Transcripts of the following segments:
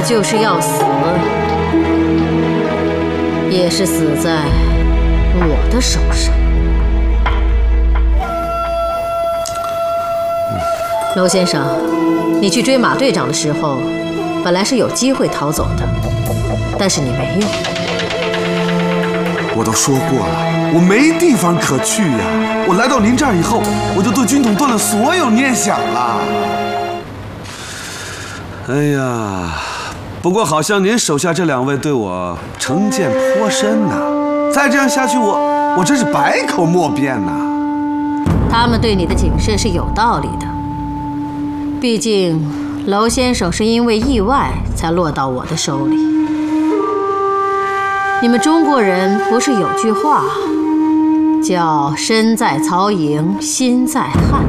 就是要死，也是死在我的手上。娄先生，你去追马队长的时候，本来是有机会逃走的，但是你没有。 我都说过了，我没地方可去呀。我来到您这儿以后，我就对军统断了所有念想了。哎呀，不过好像您手下这2位对我成见颇深呐。再这样下去，我真是百口莫辩呐。 他们对你的谨慎是有道理的，毕竟娄先生是因为意外才落到我的手里。你们中国人不是有句话叫身在曹营心在汉？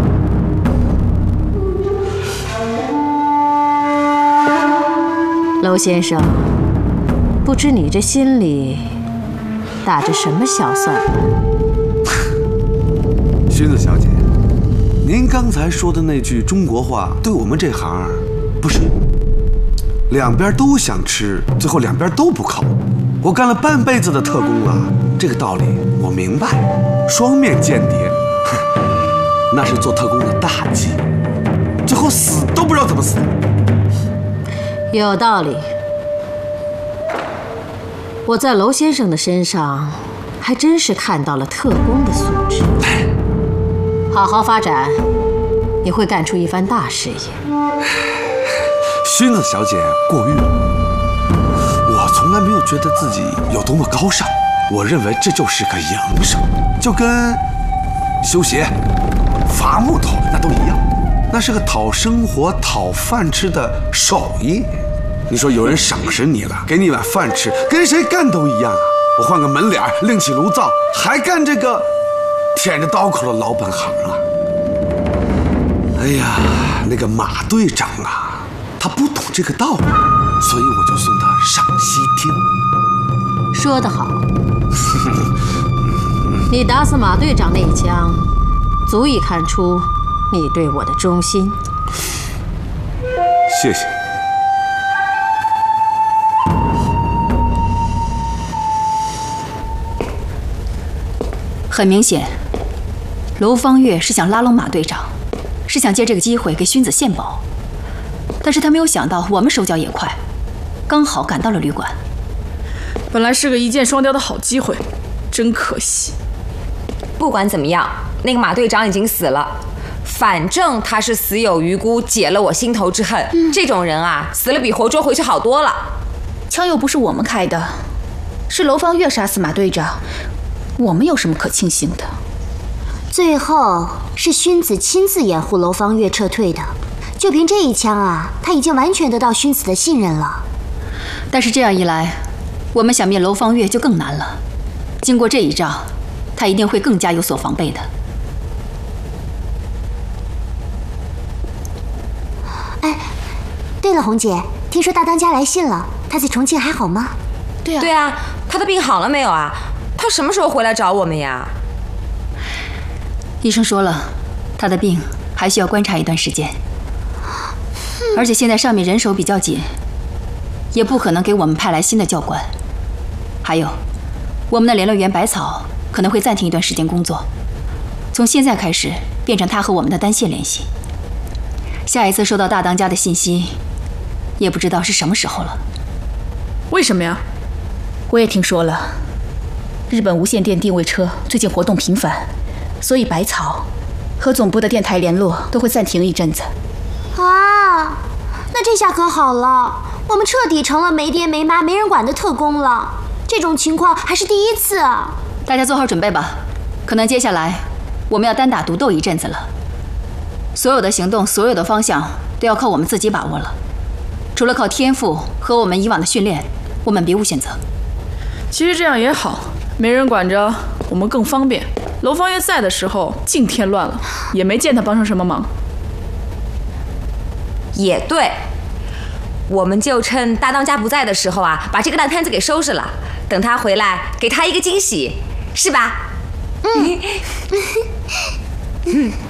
娄先生，不知你这心里打着什么小算盘？ 薰子小姐，您刚才说的那句中国话，对我们这行不是两边都想吃，最后两边都不靠。我干了半辈子的特工了，这个道理我明白。双面间谍，那是做特工的大忌，最后死都不知道怎么死。 有道理。我在娄先生的身上还真是看到了特工的素质。好好发展，你会干出一番大事业。 薰子小姐过誉了，我从来没有觉得自己有多么高尚，我认为这就是个营生，就跟修鞋、伐木头那都一样，那是个讨生活、讨饭吃的手艺。你说有人赏识你了，给你一碗饭吃，跟谁干都一样啊。我换个门脸，另起炉灶，还干这个舔着刀口的老本行啊。哎呀，那个马队长啊，他不懂这个道理，所以我就送他上西厅。 说得好。你打死马队长那一枪，足以看出你对我的忠心。 谢谢。 很明显，娄方月是想拉拢马队长，是想借这个机会给薰子献宝。但是他没有想到我们手脚也快，刚好赶到了旅馆。 本来是个一箭双雕的好机会，真可惜。 不管怎么样，那个马队长已经死了，反正他是死有余辜，解了我心头之恨。这种人啊，死了比活捉回去好多了。 枪又不是我们开的，是娄方月杀死马队长，我们有什么可庆幸的？ 最后是薰子亲自掩护娄方月撤退的，就凭这一枪啊，他已经完全得到薰子的信任了。 但是这样一来，我们想灭娄方月就更难了。经过这一仗，他一定会更加有所防备的。 哎，对了，红姐，听说大当家来信了，他在重庆还好吗？ 对啊，他的病好了没有啊？他什么时候回来找我们呀？ 医生说了，他的病还需要观察一段时间，而且现在上面人手比较紧，也不可能给我们派来新的教官。还有，我们的联络员百草可能会暂停一段时间工作，从现在开始变成他和我们的单线联系。下一次收到大当家的信息，也不知道是什么时候了。 为什么呀？ 我也听说了，日本无线电定位车最近活动频繁，所以百草和总部的电台联络都会暂停一阵子。 啊，那这下可好了，我们彻底成了没爹没妈没人管的特工了。这种情况还是第一次啊！ 大家做好准备吧，可能接下来我们要单打独斗一阵子了。所有的行动，所有的方向都要靠我们自己把握了。除了靠天赋和我们以往的训练，我们别无选择。 其实这样也好，没人管着，我们更方便。娄方月在的时候，净添乱了，也没见他帮上什么忙。 也对，我们就趁大当家不在的时候啊，把这个烂摊子给收拾了。等他回来，给他一个惊喜，是吧？